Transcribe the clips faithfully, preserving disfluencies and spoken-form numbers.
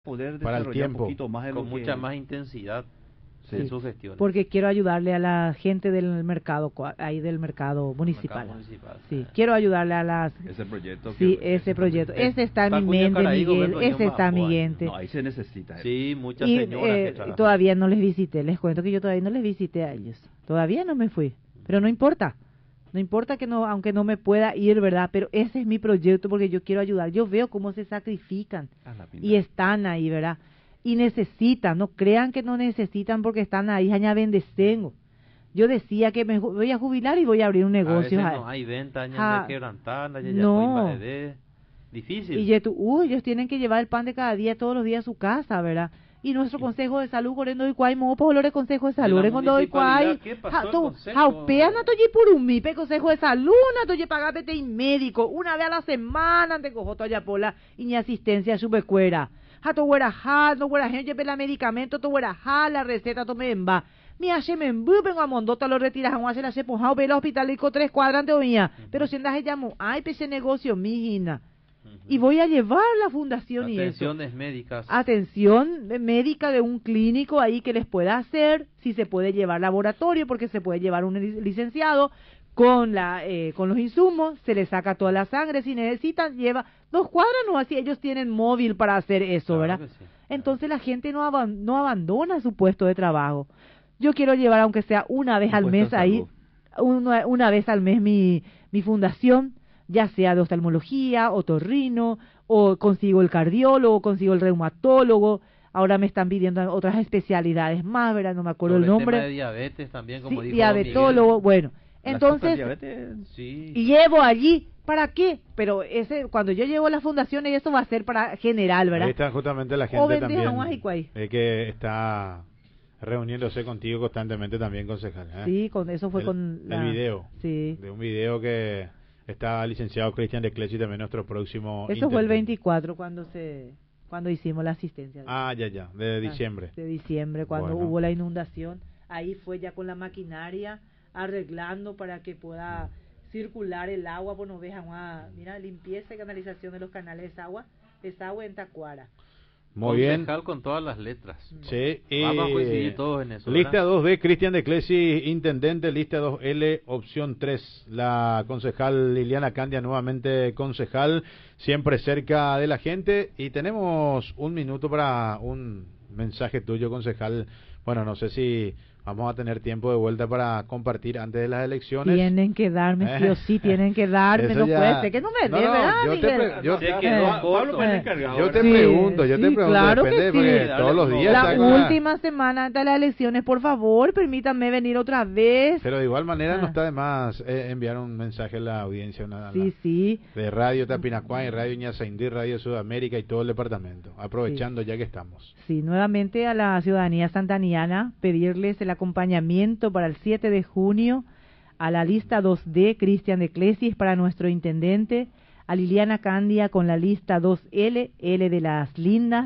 poder para el desarrollar un tiempo, poquito más de con lo mucha que... más intensidad Sí, en sus gestiones. porque quiero ayudarle a la gente del mercado, cua- ahí del mercado municipal. Mercado municipal. Sí, quiero ayurdarle a las... Ese proyecto. Sí, que- ese proyecto. que- Ese está en mi Tacuña, mente, Caraí, Miguel. Gobierno, Ese Yoma, está en mi Boa. mente. No, ahí se necesita. eh. Sí, muchas Y señoras eh, que trabajan. todavía no les visité. Les cuento que yo todavía no les visité a ellos. Todavía no me fui. Pero no importa. No importa que no, aunque no me pueda ir, ¿verdad? Pero ese es mi proyecto porque yo quiero ayudar. Yo veo cómo se sacrifican A la pinta. y están ahí, ¿verdad? Y necesitan, no crean que no necesitan porque están ahí, aña bendecengo. Yo decía que me ju- voy a jubilar y voy a abrir un A negocio. veces ahí. no hay venta, Ja. ya quebrantada, ya No. ya de difícil. Y ya tú, uy, ellos tienen que llevar el pan de cada día, todos los días a su casa, ¿verdad? Y nuestro consejo de salud, corriendo y cuay, mo por de consejo de salud, la corriendo y cuay. municipalidad, ¿qué pasó el consejo? Jaupea na toye por un mipe consejo de salud, na toye pagate y médico, una vez a la semana te cojo toya pola y ni asistencia a su becuera. Ja to güera ja, no güera gente pela medicamento, to güera ja, la receta to me emba. Mi hace me embu, vengo a mondota lo retiras, a hacer la se pojao, ve el hospital y con tres cuadrantes o mía. Pero si andas llamo, ay, pese negocio, mi hina. Y voy a llevar la fundación y eso. Atenciones médicas. Atención médica de un clínico ahí que les pueda hacer, si se puede llevar laboratorio, porque se puede llevar un li- licenciado con la eh, con los insumos, se les saca toda la sangre, si necesitan, lleva dos cuadras, no así, ellos tienen móvil para hacer eso, Claro ¿verdad? que sí. Entonces la gente no, aban- no abandona su puesto de trabajo. Yo quiero llevar, aunque sea una vez Un al puesto mes de ahí, una, una vez al mes mi, mi fundación, ya sea de oftalmología, otorrino, o consigo el cardiólogo, consigo el reumatólogo. Ahora me están pidiendo otras especialidades más, ¿verdad? No me acuerdo Sobre el nombre. tema de diabetes también, como Sí, dijo diabetólogo, Don bueno. El azúcar, Entonces, diabetes, Miguel. Sí. y llevo allí, ¿para qué? Pero ese cuando yo llevo las fundaciones, eso va a ser para general, ¿verdad? Ahí está justamente la O gente vender también aguas y cuay. eh, que está reuniéndose contigo constantemente también, concejal. ¿eh? Sí, con eso fue el, con la... el video. Sí. De un video que está licenciado Cristian de Clesi, también nuestro próximo Eso fue el intendente. veinticuatro cuando se cuando hicimos la asistencia. Ah, ya, ya, de diciembre. De diciembre, cuando Bueno. hubo la inundación. Ahí fue ya con la maquinaria arreglando para que pueda circular el agua. Bueno, ves agua, mira, limpieza y canalización de los canales de agua, desagüe en Tacuara. Muy bien. Concejal con todas las letras. Sí, y Vamos a coincidir todos en eso. lista ¿verdad? dos B, Cristian de Clesi, intendente. Lista dos L, opción tres, la concejal Liliana Candia, nuevamente concejal, siempre cerca de la gente. Y tenemos un minuto para un mensaje tuyo, concejal. Bueno, no sé si vamos a tener tiempo de vuelta para compartir antes de las elecciones. Tienen que darme, sí o sí, tienen que darme, Eso no ya- puede ser que no me No, dé, no, ¿verdad, yo te Miguel? pre- yo- Se Eh, quedó eh, corto. Pablo, encargado, Yo te Sí, pregunto, yo te sí, pregunto, claro que depende, sí. porque Dale, todos los no. días La está con la- última semana de las elecciones, por favor, permítanme venir otra vez. Pero de igual manera no Ah. está de más eh, enviar un mensaje a la audiencia, una, a la- Sí, sí. de Radio Tapinacuá y Radio Ñazaindí, Radio Sudamérica y todo el departamento, aprovechando ya que estamos. Sí, nuevamente a la ciudadanía santaniana pedirles el acompañamiento para el siete de junio a la lista dos D, Cristian de Clesis para nuestro intendente, a Liliana Candia con la lista dos L, L de las lindas,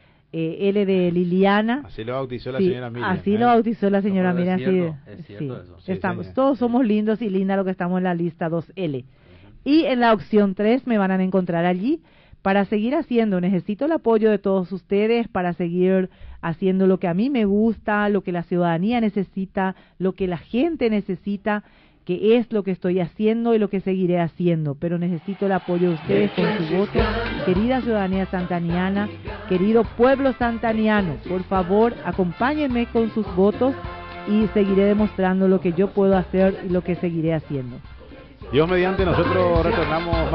eh, L de Liliana. Así lo bautizó la Sí, señora Miriam. así ¿eh? lo bautizó la señora No, pero es Miriam. cierto, sí, es cierto sí. eso. Sí, Estamos, señor. todos somos lindos y lindas los que estamos en la lista dos L. Y en la opción tres me van a encontrar allí para seguir haciendo. Necesito el apoyo de todos ustedes para seguir haciendo lo que a mí me gusta, lo que la ciudadanía necesita, lo que la gente necesita, que es lo que estoy haciendo y lo que seguiré haciendo. Pero necesito el apoyo de ustedes con su voto. Querida ciudadanía santaniana, querido pueblo santaniano, por favor, acompáñenme con sus votos y seguiré demostrando lo que yo puedo hacer y lo que seguiré haciendo. Dios mediante, nosotros retornamos